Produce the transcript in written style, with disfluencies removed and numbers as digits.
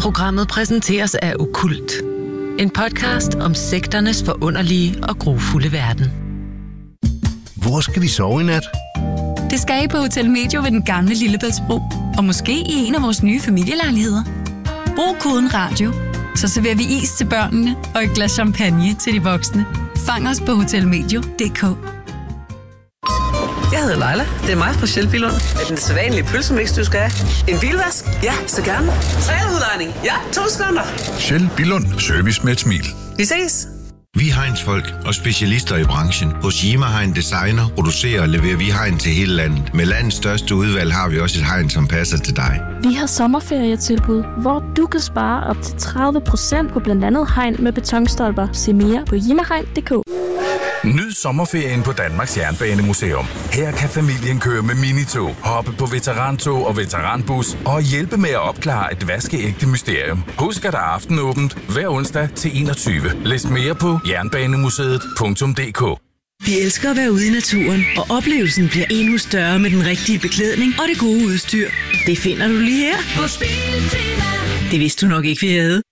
Programmet præsenteres af Okkult. En podcast om sekternes forunderlige og grufulde verden. Hvor skal vi sove i nat? Det skal I på Hotel Medio ved den gamle Lillebæltsbro. Og måske i en af vores nye familielejligheder. Brug koden RADIO, så serverer vi is til børnene og et glas champagne til de voksne. Fang os på hotelmedio.dk. Jeg hedder Leila. Det er mig fra Shell Billund. Er den sædvanlige pølsemix, du skal have? En bilvask? Ja, så gerne. Træludlejning? Ja, 2 sekunder. Shell Billund. Service med et smil. Vi ses. Vi er Heinz-folk og specialister i branchen. Hos Yima Hein Designer producerer og leverer vi hegn til hele landet. Med landets største udvalg har vi også et hegn, som passer til dig. Vi har sommerferietilbud, hvor du kan spare op til 30% på blandt andet hegn med betonstolper. Se mere på yimahegn.dk. Nyd sommerferien på Danmarks Jernbanemuseum. Her kan familien køre med minitog, hoppe på veterantog og veteranbus og hjælpe med at opklare et vaskeægte mysterium. Husk, at der er aftenåbent hver onsdag til 21. Læs mere på jernbanemuseet.dk. Vi elsker at være ude i naturen, og oplevelsen bliver endnu større med den rigtige beklædning og det gode udstyr. Det finder du lige her. Det vidste du nok ikke, vi havde.